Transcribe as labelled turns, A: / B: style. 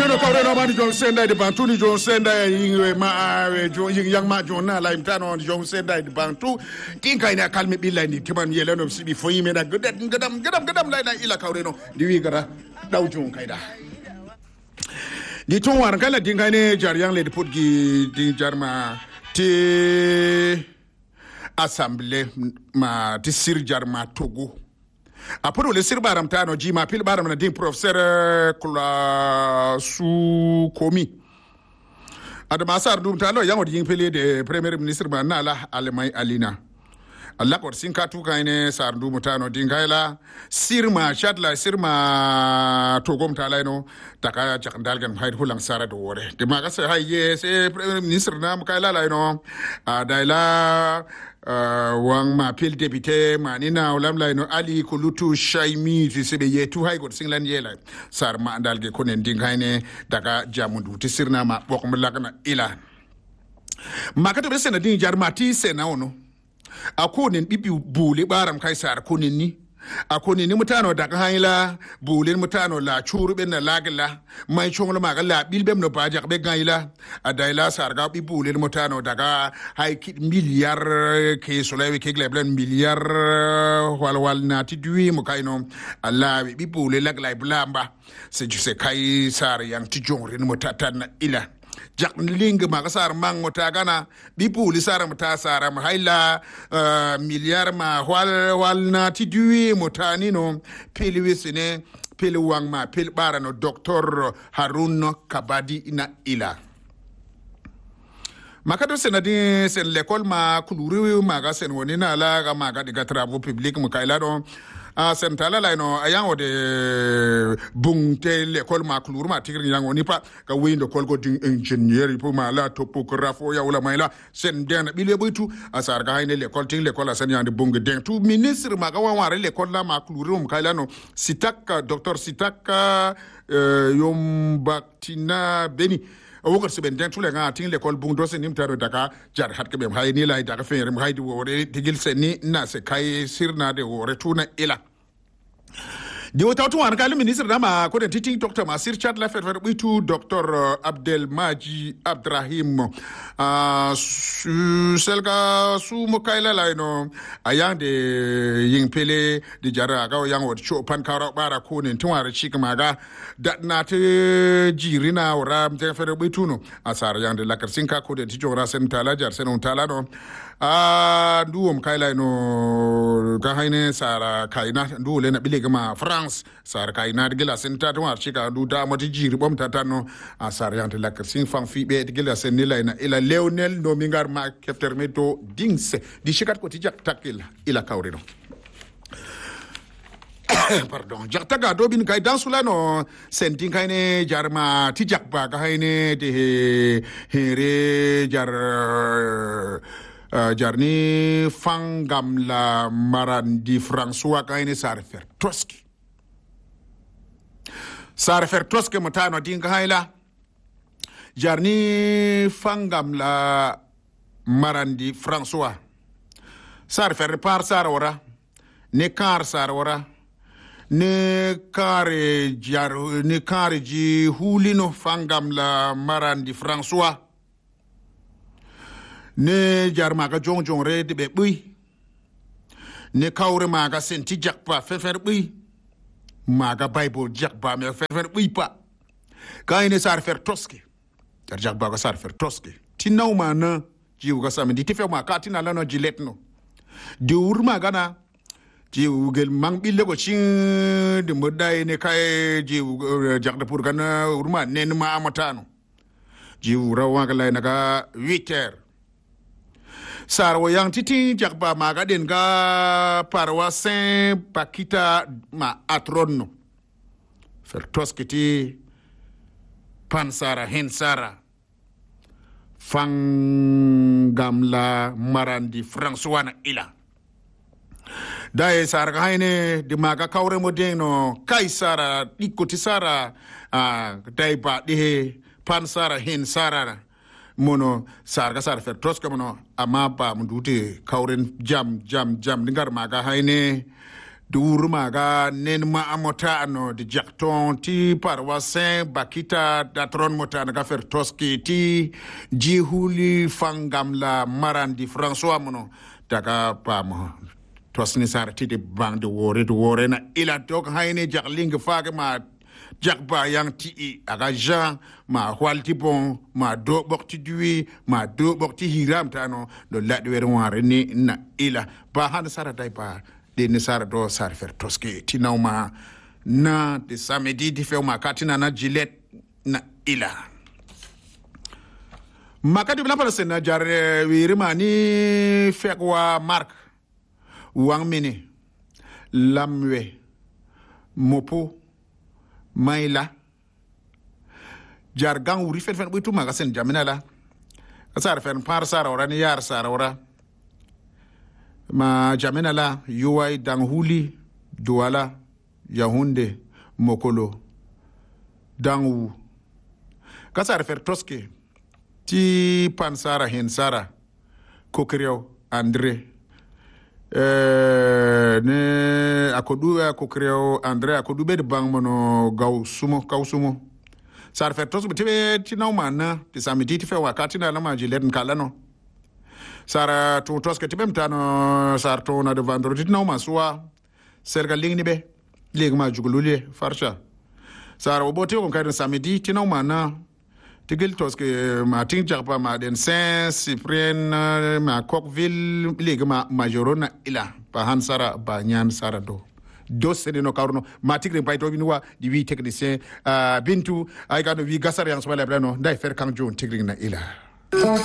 A: Kaureno mani John Senda de Bantu ni John Senda yingwe ma yang ma John na la imtano John Senda de Bantu tinka ina kalmi billahi ni timan yeleno sibi foyi me da gadam la ila Kaureno diwi gara daw John kaida di ton war kala dinga ne jar yang le podgi di jarma ti assemblée ma ti sir jarma Togo apuro le sir baram tano jima pil baram na din professeur kula su komi adama sar dum talo yango din pele de premier ministre ba nala alemay alina Allah ko sin ka tu kayne sar dum tano din kayla sirma chatla sirma togom talaino taka jakdal gan hayr hulang sara do wore de maga se haye se premier ministre na kayla laino daila wang ma pil député manina ulam la no ali kulutu shaimi sebe yetu hay god singlan yela sar ma andal ge konen dingayne daga jamundu tisirna ma bokom lagna ila makata be sena din jarmati sena ono akonen bibi bule baram kai sar konen ni akoni ni mutano daga hayla bulin mutano la churbe na lagla mai chonglo magala bilbem no bajak be gaila adaila sarga bi bulin mutano daga hay miliyar ke solewe ke gleblen miliyar walwal na ti duwi mo kayno alla bi bulin lagla blamba se juse kai sar yang ti jongrin mutatan ila jak ling ma sar mang mutagana bi puli sar mata sar ma hayla miliyar ma wal na ti duwi mutani no pili wisine pili wang ma pili bara no Dr. Harun Kabadi ina ila makado senadi sen l'école ma kuluri maga sen woni na la ga maga diga travaux publics mu kayla do sentala la no ayango de bungte l'école ma kuluri ma tigri yango ni pa ka windo kolgo ding ingénieur pour ma la topographe ya wala mayla sen den bile boytu asar ga hayne l'école ting l'école sen yande bung den tout ministre ma ga waware l'école la ma kuluri mu kayla no sitak docteur sitak yom baktina beni wogar se ben den tule nga tin l'école bung do se nim taro daga jar hat ke bem hay ni lay daga feere mu haydi wore tigil se ni na se kay sirna de wore tuna ila di wota tu wan kala ministre dama ko den titing docteur Masir Chad la faire bitu docteur Abdel Maji Abdrahim selga su mo kayla lay no ayande yin pele di jara ga yang wot cho pan kara bara ko nen tun wara chika maga dat na te jirina wara den faire bitu no asar yang de la kersinka ko den tijo rasen tala jar sen tala no nduwom kayla no ga hayne sara kayna nduwole na bilega ma France sara kayna de gila sen tata war chika ndu da mati jiri bom tata no sara yante la kersin fan fi be de gila sen ni layna ila Leonel no mingar ma kefter meto dingse di shikat ko ti jak takil ila kawrino pardon jaktaga do bin kay dansula no sentin kayne jarma ti jak ba ga hayne de here jar jarni fangam la marandi François kayne Sarfer Troski mutano dinga hayla jarni fangam la marandi François Sarfer par sarora ne kar sarora ne kare ji hulino fangam la marandi François ne jar maga jong re de be buy ne kawre maga senti jakpa fefer buy maga bible jakpa me fefer buy pa kayne Sarfer Troski jar jakpa ga Sarfer Troski tinaw mana jiw ga samedi ti fe ma katina lano jilet no di urma gana jiw gel mang bille ko cin de moday ne kay jiw jakda pour gana urma nen ma amatano jiw rawa ga lay naga 8h sarwo yang titi jakba maga den ga parwa Saint Pakita ma atronno fer toskiti pansara hensara fangamla marandi François na ila dae sarga hayne di maga kawre mo deno kay sara dikoti sara dai ba de pansara hensara mono sarga sar fer toska mono ama ba mundute kawren jam dingar maga hayne Durma ga nen ma amota ano di jakton ti parwasin bakita datron mota na gafer toski ti jihuli fangamla marandi François mono daga pamo tosni sar ti de bang de wore na ila dok hayne jakling faga ma jakba yang ti aga jan ma walti bon ma do bokti duwi ma do bokti hiram tano do ladde wer ware ni na ila ba han sara dai ba de nisara do sar fer toski tinauma na de samedi di fe makatina na gilet na ila makadi bla pala sen na jare wirima ni fekwa mark wang mini lamwe mopo maila jar gang wuri fen buitu magasen jamina la asar fen par sara ora ni yar sara ora ma jamena la yuwai danghuli Douala Yaoundé Mokolo Dangou kasar fer toske ti pansara hensara kokreo André ne akodu kokreo André akodu be de bang mono kausumo sar fer toske tibe ti naumana ti samedi ti fe wakati na ma jilen kalano Sara to toske tibem tano sar to na de vendredi no maswa serga lingni be ligma jugulule farsha sara oboti ko kayden samedi tino mana tigil toske ma tin jarpa ma den Saint Cyprien ma Coqueville ligma majorona ila pa han sara ba nyan sara do sene no karno ma tigre pay to binwa di wi technicien bintu ay gano wi gasar yang swala blano dai fer kan jon tigre na ila